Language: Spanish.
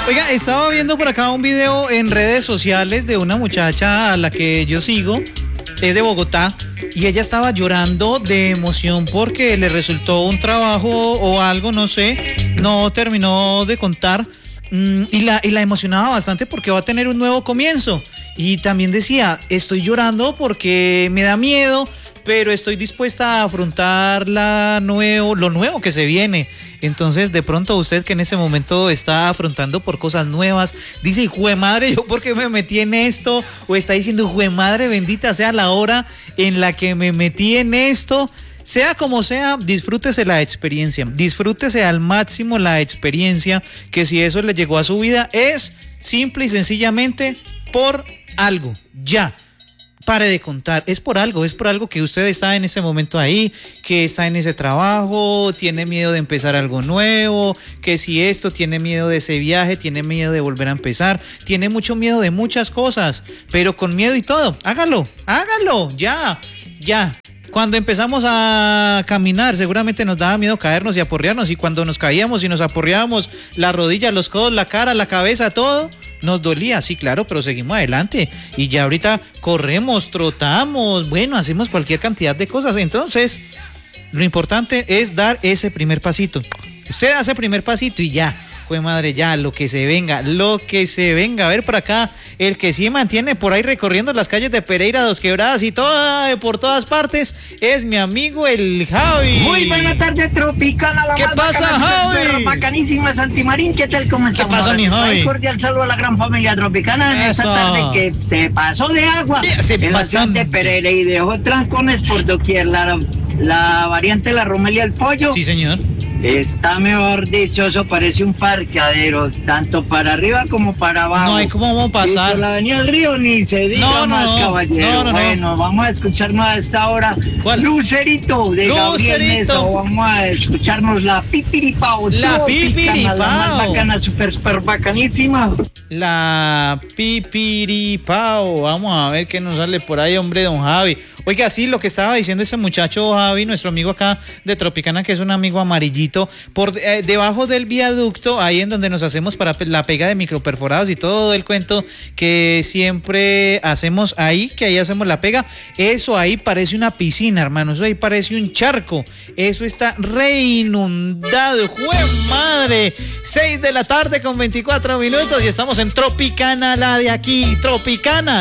Oiga, estaba viendo por acá un video en redes sociales de una muchacha a la que yo sigo, es de Bogotá, y ella estaba llorando de emoción porque le resultó un trabajo o algo, no sé, no terminó de contar, y la emocionaba bastante porque va a tener un nuevo comienzo. Y también decía, estoy llorando porque me da miedo, pero estoy dispuesta a afrontar lo nuevo que se viene. Entonces, de pronto usted que en ese momento está afrontando por cosas nuevas, dice, jue madre, ¿yo por qué me metí en esto? O está diciendo, jue madre, bendita sea la hora en la que me metí en esto. Sea como sea, disfrútese la experiencia, disfrútese al máximo la experiencia, que si eso le llegó a su vida es simple y sencillamente por algo, ya. Pare de contar, es por algo que usted está en ese momento ahí, que está en ese trabajo, tiene miedo de empezar algo nuevo, que si esto, tiene miedo de ese viaje, tiene miedo de volver a empezar, tiene mucho miedo de muchas cosas, pero con miedo y todo, hágalo, ya. Cuando empezamos a caminar, seguramente nos daba miedo caernos y aporrearnos, y cuando nos caíamos y nos aporreábamos, las rodillas, los codos, la cara, la cabeza, todo, nos dolía, sí, claro, pero seguimos adelante, y ya ahorita corremos, trotamos, bueno, hacemos cualquier cantidad de cosas. Entonces, lo importante es dar ese primer pasito. Usted hace el primer pasito y ya. Pues madre, ya, lo que se venga. A ver, por acá, el que sí mantiene por ahí recorriendo las calles de Pereira, Dos Quebradas y por todas partes, es mi amigo el Javi. Muy buena tarde, Tropicana. ¿Qué pasa, Javi? Bacanísima, Santimarín, ¿qué tal? ¿Cómo estamos? ¿Qué pasa, mi Javi? Un cordial saludo a la gran familia Tropicana en esta tarde que se pasó de agua en la ciudad de Pereira y dejó trancones por doquier. La variante La Romelia del Pollo. Sí, señor. Está, mejor dicho, eso parece un parqueadero, tanto para arriba como para abajo. No hay cómo vamos a pasar. Y por la avenida del Río ni se diga más, caballero. Bueno, vamos a escucharnos a esta hora. ¿Cuál? Lucerito de Gabriel Neso. Vamos a escucharnos la Pipiripao. La Pipiripao. La más bacana, super bacanísima. La Pipiripao. Vamos a ver qué nos sale por ahí, hombre, don Javi. Oiga, sí, lo que estaba diciendo ese muchacho Javi, nuestro amigo acá de Tropicana, que es un amigo amarillito, por debajo del viaducto, ahí en donde nos hacemos para la pega de microperforados y todo el cuento que siempre hacemos ahí, que ahí hacemos la pega, eso ahí parece una piscina, hermano, eso ahí parece un charco, eso está re inundado, ¡jue madre! 6 de la tarde con 24 minutos y estamos en Tropicana, la de aquí, Tropicana.